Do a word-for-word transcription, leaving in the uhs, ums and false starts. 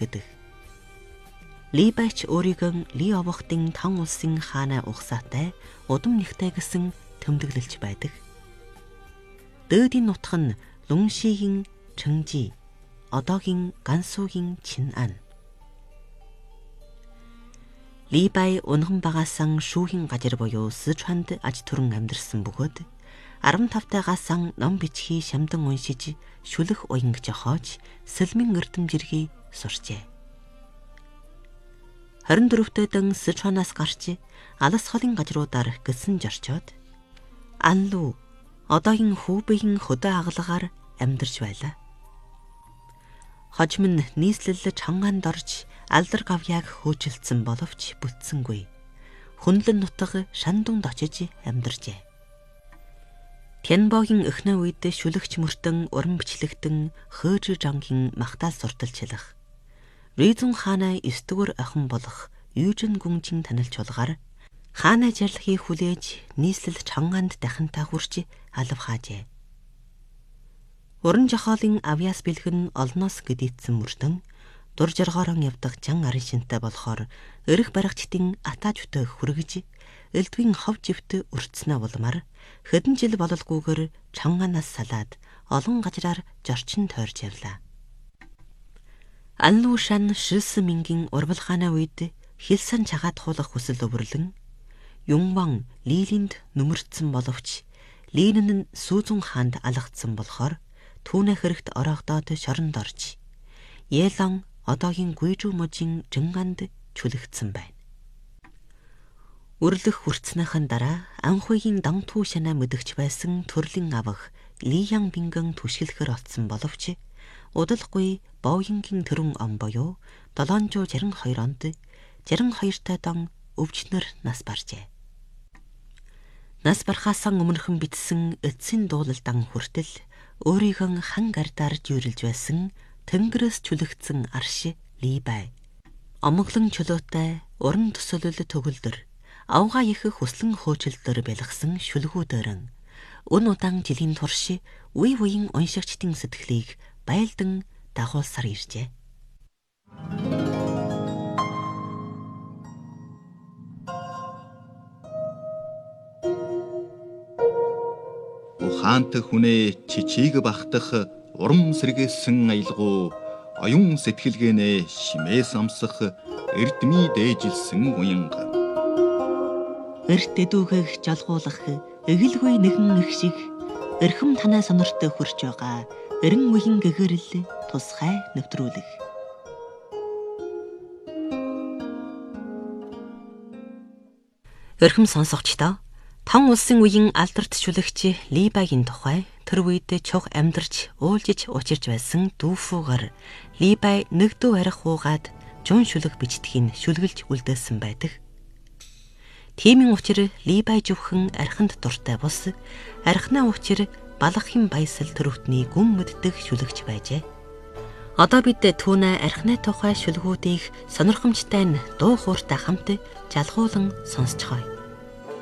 гэдэг. Либайч өөрийгөө Ли овогтын тан улсын хаанаа угсаатай удам нэгтэй гэсэн тэмдэглэлж байдаг. Дөөдийн нутаг нь Луншигийн Чэнжи, одоогийн Гансугийн Чинан. Либай унган багаасан шүүхийн газар буюу Сычуанд аж түрэн амьдарсан бөгөөд арван тавтайгаас ном бичхий шамдан уншиж шүлэх уянг жохоож сэлмэн эрдэм жиргээ сурчээ. хорин дөрөвтэй дан Сычуанаас гарч алас холын газруудаар гисэн жорчоод Анлу, одоогийн Хубигийн хөдөө хагалгаар амьдарч байлаа. Хожим нь нийслэлж ханганд орж алдар гавьяаг хөөжилдсөн боловч бүтсэнгүй. Хүнлэн нутаг Шандунд очиж амьдарчээ. Тянбогийн өхнөө үед шүлэгч мөртөн уран бичлэгтэн Хөөж Жангийн магтаал сурталчлах. Ризун хаанаа эсдүгээр охин болох Южин гүнжин танилж улгаар хаанаа жарлахыг хүлээж нийслэл чонгонд дахинтаа хүрч алав хаажээ. Уран жохоолын авьяас бэлгэн олноос гэдийдсэн мөртөн дур жаргоорон явдаг жан арын шинтэй болохоор эрх баригчдын атаажтай хүргэж элдвийн хов живт өртснө булмаар хэдэн жил бололгүйгээр чанганаас салаад олон газраар жорчин тойрч явлаа. Анлушан Шилсмингийн урвалхааны үед хилсэн чагаад хуулах хүсэл өвөрлөн Юнгван Лилинд нүмерцсэн боловч Линэн нь Сүүзүн хаанд алгацсан болохоор түүнээ хэрэгт ороогдоод шоронд орж Елан одоогийн Гуйжу мужийн Жинганд чүлэгдсэн байна. Үрлэх хүртснийхэн дараа анхуйгийн дантуу шанаа мэдгч байсан төрлийн авах Лиян бингэн түшгэлэхэр олцсон боловч удалгүй Боингийн төрөн ом буюу долоонжуу жарин хоёр онд жарин хоёртой дон өвчнөр нас баржээ. Нас бархаас өмнөхөн бичсэн эцсийн дуулалдан хүртэл өөрийгөө хан гардаар жүйрэлж байсан тэнгэрээс чүлэгдсэн арш Либай. Омоглон чөлөөтэй уран төсөөлөл төгөлдөр авгаа их хүслэн хөөчлөлтөөр бэлгсэн шүлгүүдэрэн өн удаан жилийн турш үе үеийн уншигчдын сэтгэлийг байлдан дагуулсаар иржээ. Ухаант хүнээ чичиг багтах урам сэргээсэн аялгуу оюун сэтгэлгээнээ шимээс амсах эрдмий дээжилсэн уянга. Эрт эдүүгэх жалгуулах эгэлгүй нэгэн их шиг эрхэм танай сонортой хурж байгаа эрен үеийн гэгэрэл тусгай нэвтрүүлэх. Эрхэм сонсогчдоо тан улсын үеийн алдарт шүлэгч Либайгийн тухай тэр үед чух амьдарч уулжиж учирч байсан дүүфүүгээр Либай нэгдүү арих хуугаад жун шүлэг бичдгийг шүлгэлж үлдээсэн байдаг. Тиймийн учир Либай зөвхөн архинд дуртай бус архинаа учир балахын баясал төрөвтний гүн мэддэг шүлэгч байжээ. Одоо бид түүнээ архины тухай шүлгүүдийг сонирхомжтой дуу хууртай хамт жалгуулан сонсцгоё.